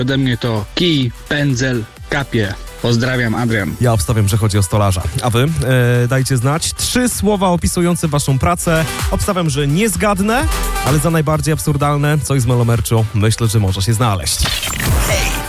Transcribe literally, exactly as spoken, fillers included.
Ode mnie to kij, pędzel, kapie. Pozdrawiam, Adrian. Ja obstawiam, że chodzi o stolarza. A wy? E, dajcie znać. Trzy słowa opisujące waszą pracę. Obstawiam, że nie zgadnę, ale za najbardziej absurdalne coś z Melomerchu myślę, że może się znaleźć. Hej!